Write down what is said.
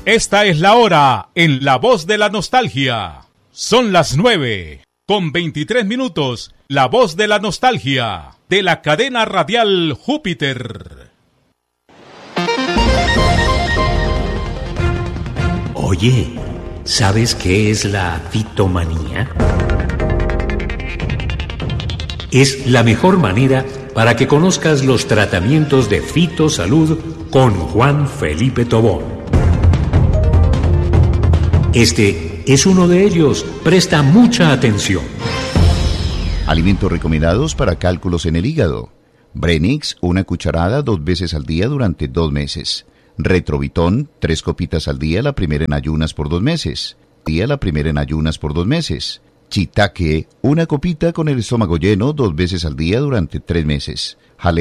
Esta es la hora en La Voz de la Nostalgia. Son las 9:23. La Voz de la Nostalgia, de la cadena radial Júpiter. Oye, ¿sabes qué es la fitomanía? Es la mejor manera para que conozcas los tratamientos de fitosalud con Juan Felipe Tobón. Este es uno de ellos. Presta mucha atención. Alimentos recomendados para cálculos en el hígado. Brenix, 1 cucharada 2 veces al día durante 2 meses. Retrovitón, 3 copitas al día, la primera en ayunas por 2 meses. La primera en ayunas por 2 meses. Chitaque, 1 copita con el estómago lleno 2 veces al día durante 3 meses.